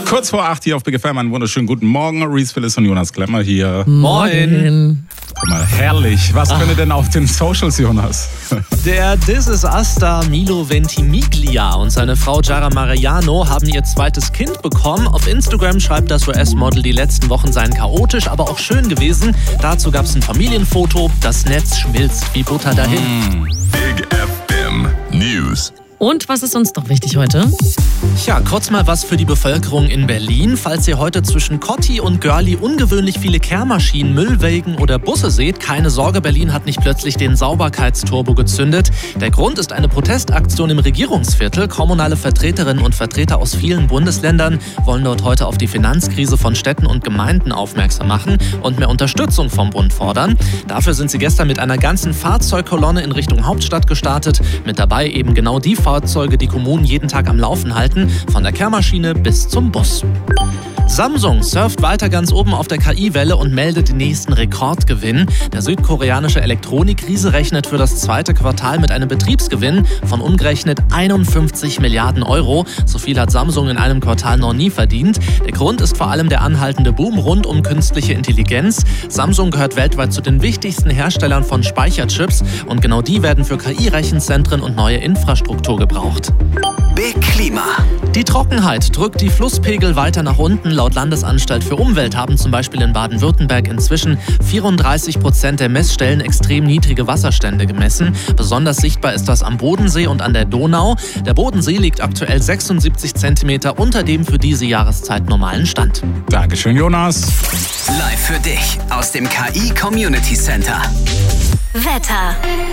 Kurz vor 8 hier auf Big FM. Einen wunderschönen guten Morgen. Reese Phyllis und Jonas Klemmer hier. Moin. Guck mal, herrlich. Was könnte denn auf den Socials, Jonas? Der This Is Us-Star Milo Ventimiglia und seine Frau Giara Mariano haben ihr zweites Kind bekommen. Auf Instagram schreibt das US-Model, die letzten Wochen seien chaotisch, aber auch schön gewesen. Dazu gab es ein Familienfoto. Das Netz schmilzt wie Butter dahin. Big FM News. Und was ist uns doch wichtig heute? Tja, kurz mal was für die Bevölkerung in Berlin. Falls ihr heute zwischen Kotti und Görli ungewöhnlich viele Kehrmaschinen, Müllwägen oder Busse seht, keine Sorge, Berlin hat nicht plötzlich den Sauberkeitsturbo gezündet. Der Grund ist eine Protestaktion im Regierungsviertel. Kommunale Vertreterinnen und Vertreter aus vielen Bundesländern wollen dort heute auf die Finanzkrise von Städten und Gemeinden aufmerksam machen und mehr Unterstützung vom Bund fordern. Dafür sind sie gestern mit einer ganzen Fahrzeugkolonne in Richtung Hauptstadt gestartet. Mit dabei eben genau die Fahrzeuge, die Kommunen jeden Tag am Laufen halten, von der Kehrmaschine bis zum Bus. Samsung surft weiter ganz oben auf der KI-Welle und meldet den nächsten Rekordgewinn. Der südkoreanische Elektronikriese rechnet für das zweite Quartal mit einem Betriebsgewinn von umgerechnet 51 Milliarden Euro. So viel hat Samsung in einem Quartal noch nie verdient. Der Grund ist vor allem der anhaltende Boom rund um künstliche Intelligenz. Samsung gehört weltweit zu den wichtigsten Herstellern von Speicherchips und genau die werden für KI-Rechenzentren und neue Infrastruktur gebraucht. Big Klima. Die Trockenheit drückt die Flusspegel weiter nach unten. Laut Landesanstalt für Umwelt haben zum Beispiel in Baden-Württemberg inzwischen 34% der Messstellen extrem niedrige Wasserstände gemessen. Besonders sichtbar ist das am Bodensee und an der Donau. Der Bodensee liegt aktuell 76 cm unter dem für diese Jahreszeit normalen Stand. Dankeschön, Jonas. Live für dich aus dem KI Community Center. Wetter.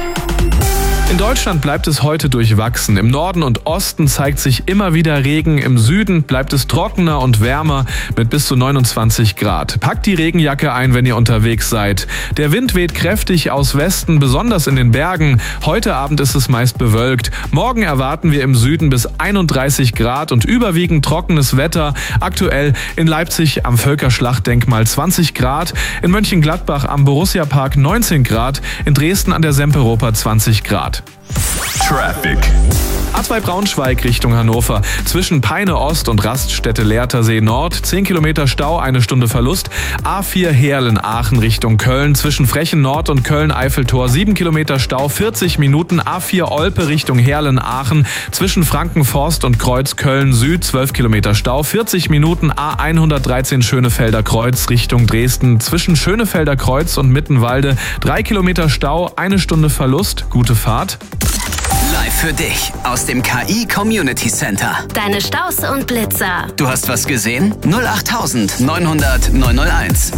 In Deutschland bleibt es heute durchwachsen. Im Norden und Osten zeigt sich immer wieder Regen. Im Süden bleibt es trockener und wärmer mit bis zu 29 Grad. Packt die Regenjacke ein, wenn ihr unterwegs seid. Der Wind weht kräftig aus Westen, besonders in den Bergen. Heute Abend ist es meist bewölkt. Morgen erwarten wir im Süden bis 31 Grad und überwiegend trockenes Wetter. Aktuell in Leipzig am Völkerschlachtdenkmal 20 Grad. In Mönchengladbach am Borussia-Park 19 Grad. In Dresden an der Semperoper 20 Grad. Traffic. A2 Braunschweig Richtung Hannover. Zwischen Peine Ost und Raststätte Lehrtersee Nord. 10 Kilometer Stau, 1 Stunde Verlust. A4 Heerlen-Aachen Richtung Köln. Zwischen Frechen Nord und Köln-Eiffeltor. 7 Kilometer Stau, 40 Minuten. A4 Olpe Richtung Heerlen-Aachen. Zwischen Frankenforst und Kreuz Köln Süd. 12 Kilometer Stau, 40 Minuten. A113 Schönefelder Kreuz Richtung Dresden. Zwischen Schönefelder Kreuz und Mittenwalde. 3 Kilometer Stau, 1 Stunde Verlust. Gute Fahrt. Live für dich aus dem KI Community Center. Deine Staus und Blitzer. Du hast was gesehen? 08000 900 901.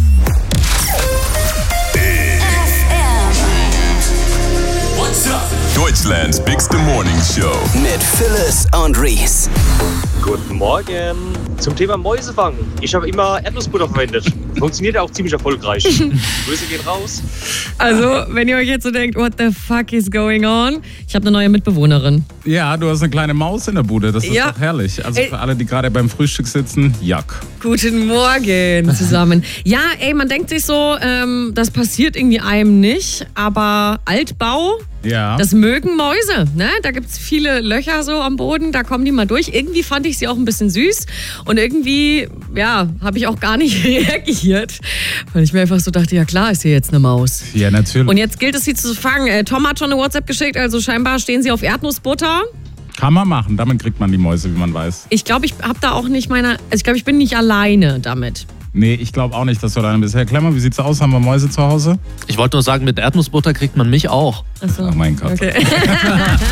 Deutschlands bigste Morning Show. Mit Phyllis und Reese. Guten Morgen. Zum Thema Mäusefangen. Ich habe immer Erdnussbutter verwendet. Funktioniert auch ziemlich erfolgreich. Grüße gehen raus. Also, wenn ihr euch jetzt so denkt, what the fuck is going on? Ich habe eine neue Mitbewohnerin. Ja, du hast eine kleine Maus in der Bude. Das ist doch herrlich. Also für alle, die gerade beim Frühstück sitzen, Jack. Guten Morgen zusammen. Ja, man denkt sich so, das passiert irgendwie einem nicht, aber Altbau, das mögen Mäuse. Ne? Da gibt es viele Löcher so am Boden, da kommen die mal durch. Irgendwie fand ich sie auch ein bisschen süß und irgendwie, habe ich auch gar nicht reagiert, weil ich mir einfach so dachte, ja klar ist hier jetzt eine Maus. Ja, natürlich. Und jetzt gilt es, sie zu fangen. Tom hat schon eine WhatsApp geschickt, also scheinbar stehen sie auf Erdnussbutter. Kann man machen, damit kriegt man die Mäuse, wie man weiß. Ich glaube, ich habe da auch nicht ich bin nicht alleine damit. Nee, ich glaube auch nicht, dass du alleine bist. Herr Klemmer, wie sieht's aus? Haben wir Mäuse zu Hause? Ich wollte nur sagen, mit Erdnussbutter kriegt man mich auch. Ach so. Oh mein Gott. Okay.